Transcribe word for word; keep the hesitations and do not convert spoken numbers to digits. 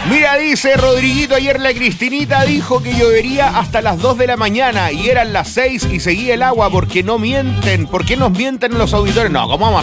Mira, dice Rodriguito, ayer la Cristinita dijo que llovería hasta las dos de la mañana y eran las seis y seguía el agua porque no mienten. ¿Por qué nos mienten los auditores? No, ¿cómo vamos a